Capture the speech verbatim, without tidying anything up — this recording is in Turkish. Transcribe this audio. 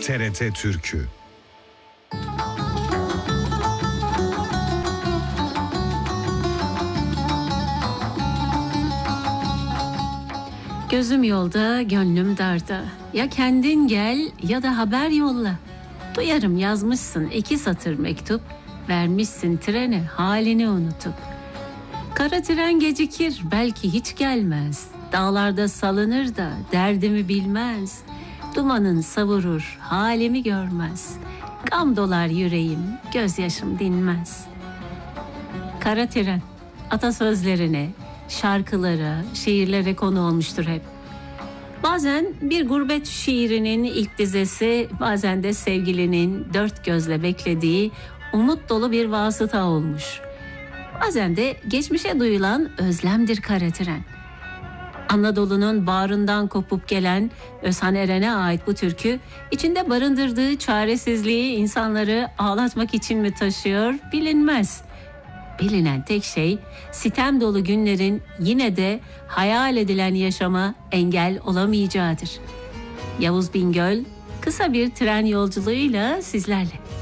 T R T Türkü. Gözüm yolda, gönlüm darda. Ya kendin gel ya da haber yolla. Duyarım yazmışsın iki satır mektup, vermişsin trene halini unutup. Kara tren gecikir, belki hiç gelmez. Dağlarda salınır da derdimi bilmez. Dumanın savurur, halimi görmez. Gam dolar yüreğim, gözyaşım dinmez. Kara tren, atasözlerine, şarkılara, şiirlere konu olmuştur hep. Bazen bir gurbet şiirinin ilk dizesi, bazen de sevgilinin dört gözle beklediği umut dolu bir vasıta olmuş. Bazen de geçmişe duyulan özlemdir kara tren. Anadolu'nun bağrından kopup gelen Özhan Eren'e ait bu türkü, içinde barındırdığı çaresizliği insanları ağlatmak için mi taşıyor bilinmez. Bilinen tek şey, sitem dolu günlerin yine de hayal edilen yaşama engel olamayacağıdır. Yavuz Bingöl kısa bir tren yolculuğuyla sizlerle.